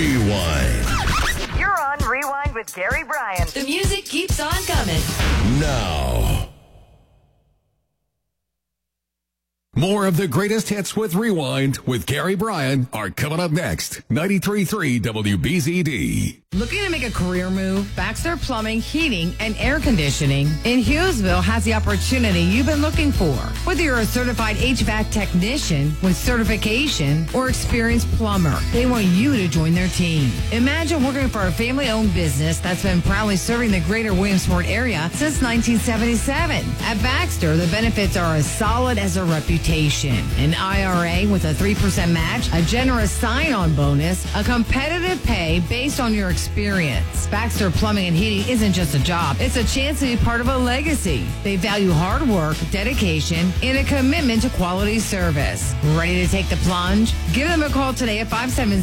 Rewind. You're on Rewind with Gary Bryan. The music keeps on coming. Now. More of the greatest hits with Rewind with Gary Bryan are coming up next. 93.3 WBZD. Looking to make a career move? Baxter Plumbing, Heating, and Air Conditioning in Hughesville has the opportunity you've been looking for. Whether you're a certified HVAC technician with certification or experienced plumber, they want you to join their team. Imagine working for a family-owned business that's been proudly serving the greater Williamsport area since 1977. At Baxter, the benefits are as solid as a reputation. An IRA with a 3% match, a generous sign-on bonus, a competitive pay based on your experience. Baxter Plumbing and Heating isn't just a job. It's a chance to be part of a legacy. They value hard work, dedication, and a commitment to quality service. Ready to take the plunge? Give them a call today at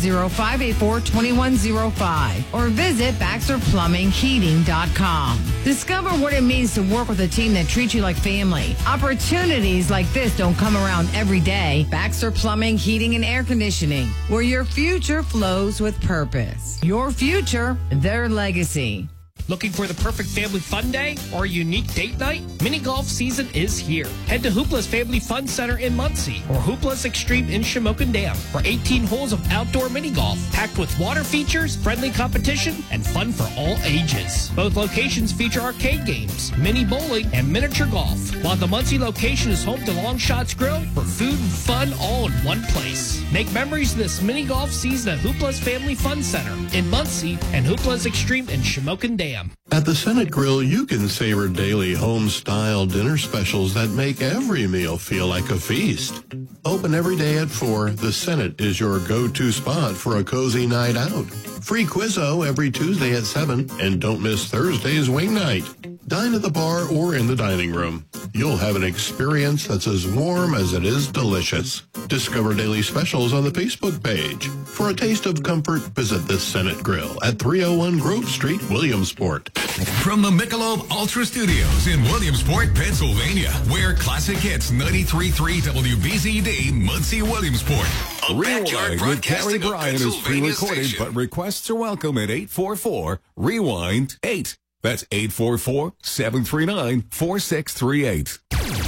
570-584-2105 or visit BaxterPlumbingHeating.com. Discover what it means to work with a team that treats you like family. Opportunities like this don't come around every day. Baxter Plumbing, Heating, and Air Conditioning, where your future flows with purpose. Your future, their legacy. Looking for the perfect family fun day or a unique date night? Mini golf season is here. Head to Hoopla's Family Fun Center in Muncie or Hoopla's Extreme in Shamokin Dam for 18 holes of outdoor mini golf, packed with water features, friendly competition, and fun for all ages. Both locations feature arcade games, mini bowling, and miniature golf, while the Muncie location is home to Long Shots Grill for food and fun all in one place. Make memories this mini golf season at Hoopla's Family Fun Center in Muncie and Hoopla's Extreme in Shamokin Dam. At the Senate Grill, you can savor daily home-style dinner specials that make every meal feel like a feast. Open every day at 4, the Senate is your go-to spot for a cozy night out. Free Quizzo every Tuesday at 7, and don't miss Thursday's wing night. Dine at the bar or in the dining room. You'll have an experience that's as warm as it is delicious. Discover daily specials on the Facebook page. For a taste of comfort, visit the Senate Grill at 301 Grove Street, Williamsport. From the Michelob Ultra Studios in Williamsport, Pennsylvania, where classic hits 93.3 WBZD, Muncie, Williamsport. Rewind with Gary Bryan is pre-recorded, but requests are welcome at 844-REWIND-8. That's 844-739-4638.